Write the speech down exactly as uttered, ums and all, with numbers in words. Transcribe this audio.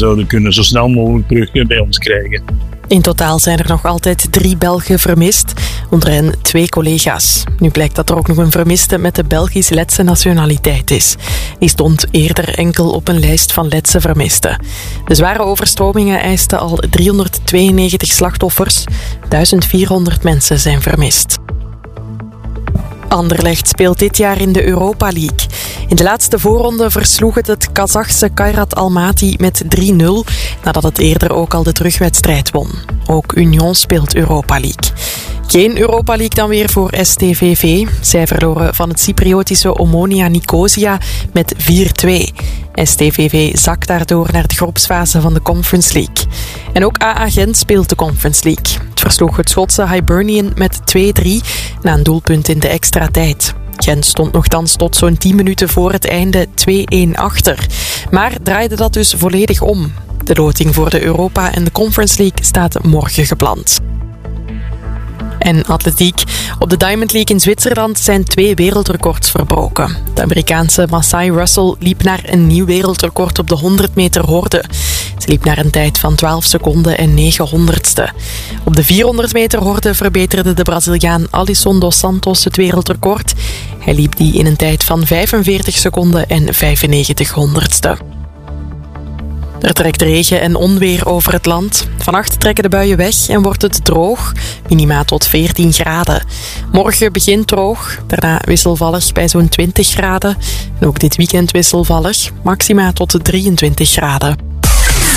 zouden kunnen zo snel mogelijk terug bij ons krijgen. In totaal zijn er nog altijd drie Belgen vermist, onder hen twee collega's. Nu blijkt dat er ook nog een vermiste met de Belgisch-Letse nationaliteit is. Die stond eerder enkel op een lijst van Letse vermisten. De zware overstromingen eisten al driehonderdtweeënnegentig slachtoffers. duizend vierhonderd mensen zijn vermist. Anderlecht speelt dit jaar in de Europa League. In de laatste voorronde versloeg het het Kazachse Kairat Almaty met drie nul, nadat het eerder ook al de terugwedstrijd won. Ook Union speelt Europa League. Geen Europa League dan weer voor S T V V. Zij verloren van het Cypriotische Omonia Nicosia met vier twee. S T V V zakt daardoor naar de groepsfase van de Conference League. En ook A A Gent speelt de Conference League. Het versloeg het Schotse Hibernian met twee drie na een doelpunt in de extra tijd. Gent stond nogthans tot zo'n tien minuten voor het einde twee een achter. Maar draaide dat dus volledig om. De loting voor de Europa en de Conference League staat morgen gepland. En atletiek. Op de Diamond League in Zwitserland zijn twee wereldrecords verbroken. De Amerikaanse Masai Russell liep naar een nieuw wereldrecord op de honderd meter horde. Ze liep naar een tijd van twaalf seconden en negen honderdste. Op de vierhonderd meter horde verbeterde de Braziliaan Alisson dos Santos het wereldrecord. Hij liep die in een tijd van vijfenveertig seconden en vijfennegentig honderdste. Er trekt regen en onweer over het land. Vannacht trekken de buien weg en wordt het droog, minima tot veertien graden. Morgen begint droog, daarna wisselvallig bij zo'n twintig graden. En ook dit weekend wisselvallig, maxima tot drieëntwintig graden.